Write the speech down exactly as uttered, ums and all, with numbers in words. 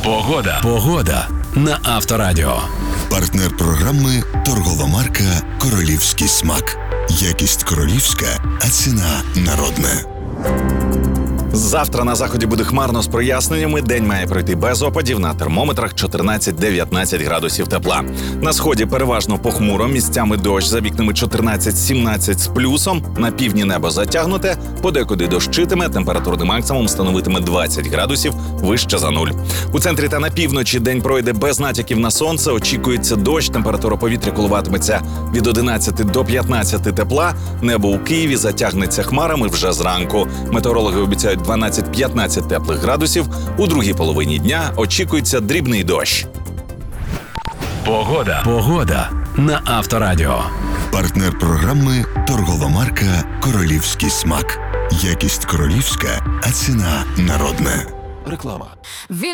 Погода. Погода на Авторадіо. Партнер програми торгова марка «Королівський смак». Якість королівська, а ціна народна. Завтра на заході буде хмарно з проясненнями. День має пройти без опадів. На термометрах чотирнадцять-дев'ятнадцять градусів тепла. На сході переважно похмуро, місцями дощ, за вікнами чотирнадцять-сімнадцять з плюсом. На півдні небо затягнуте, подекуди дощитиме, температурний максимум становитиме двадцять градусів вище за нуль. У центрі та на півночі день пройде без натяків на сонце. Очікується дощ, температура повітря коливатиметься від одинадцяти до п'ятнадцяти тепла. Небо у Києві затягнеться хмарами вже зранку. Метеорологи обіцяють дванадцять-п'ятнадцять теплих градусів. У другій половині дня очікується дрібний дощ. Погода. Погода на Авторадіо. Партнер програми торгова марка «Королівський смак». Якість королівська, а ціна народна. Реклама.